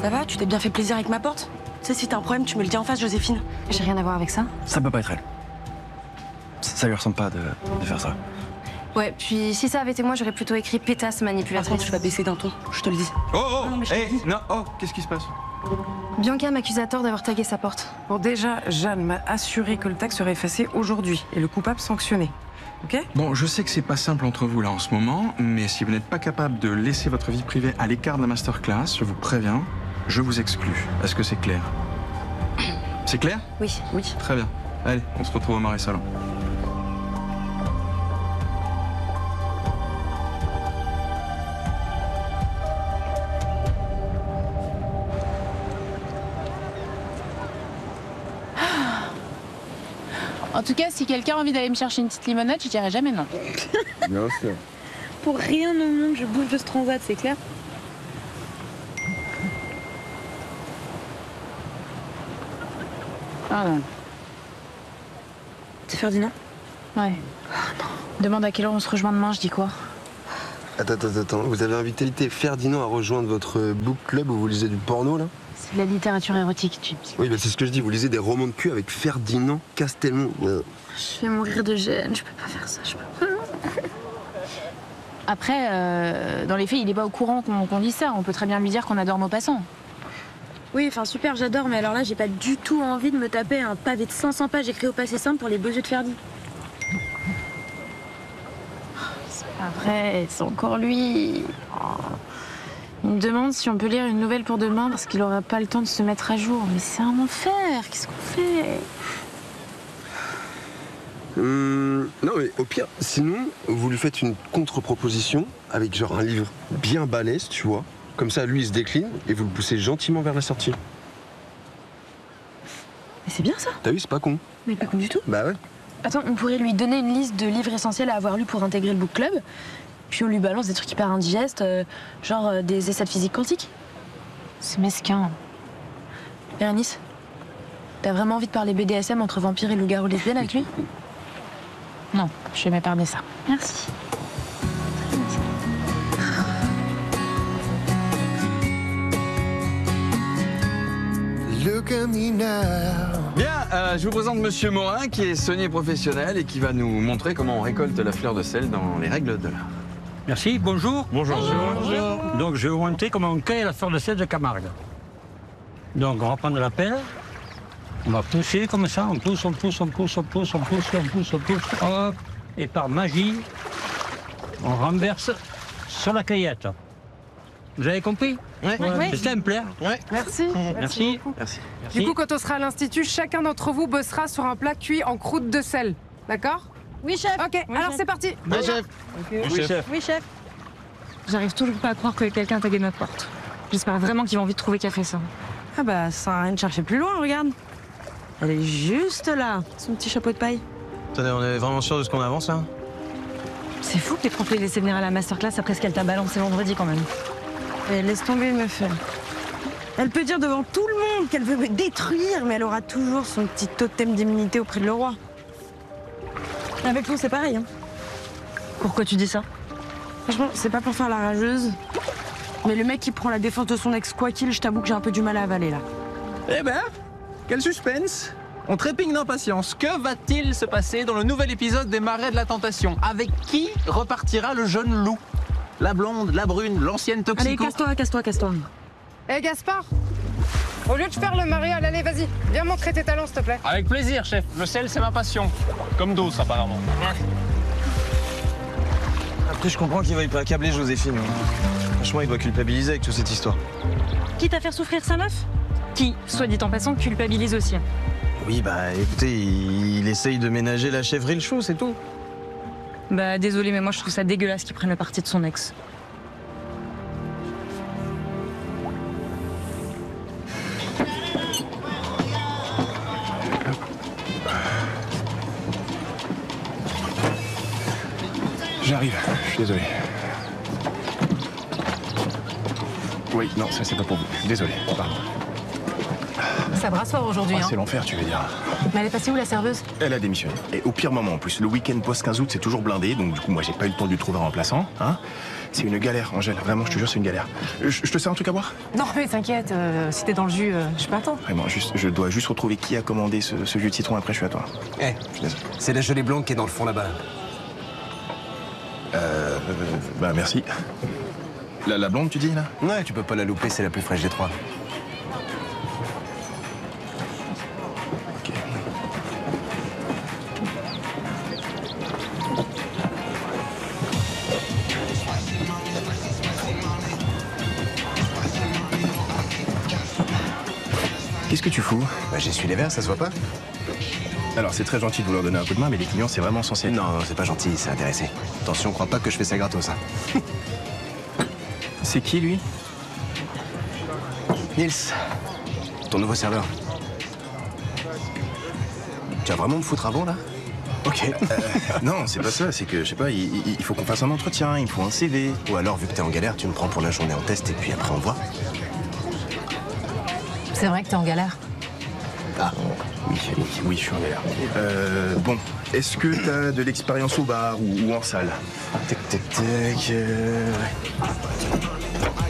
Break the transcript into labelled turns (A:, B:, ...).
A: Ça va, tu t'es bien fait plaisir avec ma porte? Tu sais, si t'as un problème, tu me le dis en face, Joséphine.
B: J'ai rien à voir avec ça.
C: Ça peut pas être elle. Ça lui ressemble pas de faire ça.
B: Ouais, puis si ça avait été moi, j'aurais plutôt écrit pétasse
A: Par
B: manipulatrice.
A: contre, tu vas baisser d'un ton, je te le dis.
C: Oh,
A: Non, mais je te le dis.
C: non, oh, qu'est-ce qui se passe?
B: Bianca m'accuse à tort d'avoir tagué sa porte.
D: Bon, déjà, Jeanne m'a assuré que le tag serait effacé aujourd'hui et le coupable sanctionné. Ok?
E: Bon, je sais que c'est pas simple entre vous là en ce moment, mais si vous n'êtes pas capable de laisser votre vie privée à l'écart de la masterclass, je vous préviens, je vous exclus. Est-ce que c'est clair? C'est clair?
B: Oui.
A: Oui.
E: Très bien. Allez, on se retrouve au Marais Salon.
F: En tout cas, si quelqu'un a envie d'aller me chercher une petite limonade, je dirais jamais non.
E: Bien sûr.
A: Pour rien au monde, je bouge de ce transat, c'est clair?
F: Ah non.
A: C'est Ferdinand?
F: Ouais. Demande à quelle heure on se rejoint demain, je dis quoi?
G: Attends. Vous avez invité Ferdinand à rejoindre votre book club où vous lisez du porno, là?
F: C'est de la littérature érotique, Chips.
G: Oui, bah c'est ce que je dis. Vous lisez des romans de cul avec Ferdinand Castelnau.
B: Je vais mourir de gêne, je peux pas faire ça, je peux pas.
F: Après, dans les faits, il est pas au courant qu'on dit ça. On peut très bien lui dire qu'on adore Maupassant.
A: Oui, enfin super, j'adore, mais alors là, j'ai pas du tout envie de me taper un pavé de 500 pages écrit au passé simple pour les beaux yeux de Ferdi.
F: Après, c'est encore lui. Il me demande si on peut lire une nouvelle pour demain parce qu'il aura pas le temps de se mettre à jour. Mais c'est un enfer, qu'est-ce qu'on fait?
G: Non, mais au pire, sinon, vous lui faites une contre-proposition avec genre un livre bien balèze, tu vois. Comme ça, lui, il se décline et vous le poussez gentiment vers la sortie.
A: Mais c'est bien ça?
G: T'as vu, c'est pas con.
A: Mais pas con du tout.
G: Bah ouais.
B: Attends, on pourrait lui donner une liste de livres essentiels à avoir lus pour intégrer le book club. Puis on lui balance des trucs hyper indigestes, genre des essais de physique quantique.
F: C'est mesquin.
B: Bérénice, t'as vraiment envie de parler BDSM entre vampires et loup-garou lesbienne avec lui?
F: Non, je vais m'épargner ça.
B: Merci.
C: Bien, je vous présente Monsieur Morin, qui est saunier professionnel et qui va nous montrer comment on récolte la fleur de sel dans les règles de l'art.
H: Merci, bonjour.
C: Bonjour.
H: Donc je vais vous montrer comment on cueille la fleur de sel de Camargue. Donc on va prendre la pelle, on va pousser comme ça, on pousse, hop, et par magie, on renverse sur la cueillette. Vous avez compris?
C: Oui.
H: C'est simple, hein?
D: Merci.
H: Merci.
C: Merci.
D: Du coup, quand on sera à l'Institut, chacun d'entre vous bossera sur un plat cuit en croûte de sel. D'accord?
A: Oui, chef.
D: Ok, alors c'est parti.
C: Oui, chef. Oui, chef.
A: Oui, chef.
B: J'arrive toujours pas à croire que quelqu'un a tagué notre porte. J'espère vraiment qu'ils vont vite trouver qui a fait ça.
A: Ah bah, ça sert à rien de chercher plus loin, regarde. Elle est juste là, son petit chapeau de paille.
C: Attendez, on est vraiment sûr de ce qu'on avance là?
B: C'est fou que les profs les laissent venir à la masterclass après ce qu'elle t'a balancé vendredi quand même.
A: Et laisse tomber, meuf. Elle peut dire devant tout le monde qu'elle veut me détruire, mais elle aura toujours son petit totem d'immunité auprès de le roi. Avec nous, c'est pareil. Hein.
B: Pourquoi tu dis ça?
A: Franchement, c'est pas pour faire la rageuse, mais le mec qui prend la défense de son ex quoi qu'il, je t'avoue que j'ai un peu du mal à avaler là.
I: Eh ben, quel suspense! On trépigne d'impatience. Que va-t-il se passer dans le nouvel épisode des Marais de la Tentation? Avec qui repartira le jeune loup? La blonde, la brune, l'ancienne toxico?
A: Allez, casse-toi.
D: Hé, Gaspard, au lieu de faire le mariole, allez, vas-y, viens montrer tes talents, s'il te plaît.
I: Avec plaisir, chef. Le sel, c'est ma passion. Comme d'os, apparemment.
C: Après, je comprends qu'il veuille pas accabler Joséphine. Franchement, il doit culpabiliser avec toute cette histoire.
B: Quitte à faire souffrir sa meuf? Qui, soit dit en passant, culpabilise aussi.
C: Oui, bah écoutez, il essaye de ménager la chèvre et le chou, c'est tout.
B: Bah désolé, mais moi je trouve ça dégueulasse qu'il prenne le parti de son ex.
E: J'arrive, je suis désolé. Oui, non, ça c'est pas pour vous. Désolé, pardon.
D: Ça brasse fort aujourd'hui.
J: Ah,
D: hein.
J: c'est l'enfer, tu veux dire.
D: Mais elle est passée où la serveuse?
J: Elle a démissionné. Et au pire moment en plus, le week-end post-15 août, c'est toujours blindé, donc du coup, moi, j'ai pas eu le temps de lui trouver un remplaçant. Hein. C'est une galère, Angèle. Vraiment, je te jure, c'est une galère. Je te sers un truc à boire?
D: Non, mais t'inquiète, si t'es dans le jus, je peux attendre.
J: Vraiment, je dois juste retrouver qui a commandé ce jus de citron, après je suis à toi.
K: Eh, c'est la gelée blanche qui est dans le fond là-bas.
J: Bah merci. La blonde, tu dis, là?
K: Ouais, tu peux pas la louper, c'est la plus fraîche des trois.
J: Ok. Qu'est-ce que tu fous?
K: Bah, j'essuie les verres, ça se voit pas?
J: Alors, c'est très gentil de vouloir donner un coup de main, mais les clients, c'est vraiment censé être...
K: Non, c'est pas gentil, c'est intéressé. Attention, crois pas que je fais ça gratos, hein.
J: C'est qui, lui?
K: Nils, ton nouveau serveur. Tu vas vraiment me foutre avant, là?
J: Ok. Non, c'est pas ça, c'est que, je sais pas, il faut qu'on fasse un entretien, il me faut un CV.
K: Ou alors, vu que t'es en galère, tu me prends pour la journée en test et puis après on voit.
D: C'est vrai que t'es en galère.
K: Ah.
J: Oui, je suis en galère. Bon, est-ce que t'as de l'expérience au bar ou en salle?
K: Tac, tac, tac.